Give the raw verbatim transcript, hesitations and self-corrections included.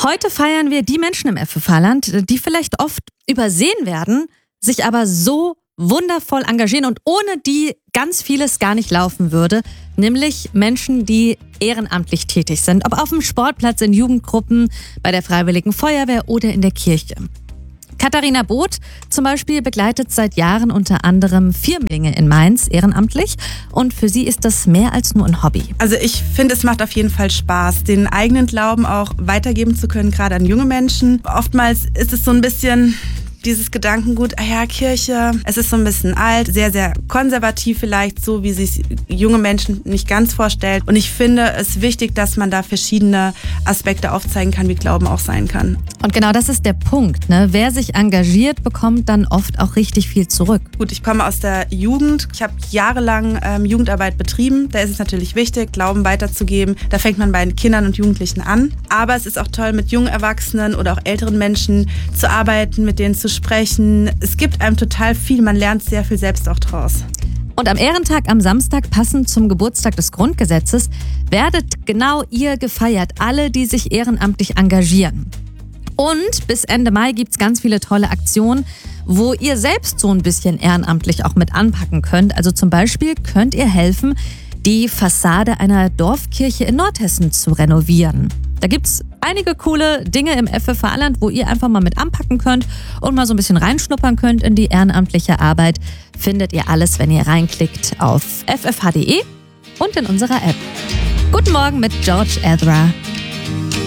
Heute feiern wir die Menschen im F F H-Land, die vielleicht oft übersehen werden, sich aber so wundervoll engagieren und ohne die ganz vieles gar nicht laufen würde, nämlich Menschen, die ehrenamtlich tätig sind, ob auf dem Sportplatz, in Jugendgruppen, bei der Freiwilligen Feuerwehr oder in der Kirche. Katharina Both zum Beispiel begleitet seit Jahren unter anderem Firmlinge in Mainz ehrenamtlich und für sie ist das mehr als nur ein Hobby. Also ich finde, es macht auf jeden Fall Spaß, den eigenen Glauben auch weitergeben zu können, gerade an junge Menschen. Oftmals ist es so ein bisschen dieses Gedankengut, ah ja, Kirche, es ist so ein bisschen alt, sehr, sehr konservativ vielleicht, so wie sich junge Menschen nicht ganz vorstellen. Und ich finde es wichtig, dass man da verschiedene Aspekte aufzeigen kann, wie Glauben auch sein kann. Und genau das ist der Punkt, ne? Wer sich engagiert, bekommt dann oft auch richtig viel zurück. Gut, ich komme aus der Jugend. Ich habe jahrelang ähm, Jugendarbeit betrieben. Da ist es natürlich wichtig, Glauben weiterzugeben. Da fängt man bei Kindern und Jugendlichen an. Aber es ist auch toll, mit jungen Erwachsenen oder auch älteren Menschen zu arbeiten, mit denen zu sprechen. Es gibt einem total viel. Man lernt sehr viel selbst auch draus. Und am Ehrentag am Samstag, passend zum Geburtstag des Grundgesetzes, werdet genau ihr gefeiert, alle, die sich ehrenamtlich engagieren. Und bis Ende Mai gibt es ganz viele tolle Aktionen, wo ihr selbst so ein bisschen ehrenamtlich auch mit anpacken könnt. Also zum Beispiel könnt ihr helfen, die Fassade einer Dorfkirche in Nordhessen zu renovieren. Da gibt es einige coole Dinge im F F H-Land, wo ihr einfach mal mit anpacken könnt und mal so ein bisschen reinschnuppern könnt in die ehrenamtliche Arbeit. Findet ihr alles, wenn ihr reinklickt auf f f h punkt d e und in unserer App. Guten Morgen mit George Ezra.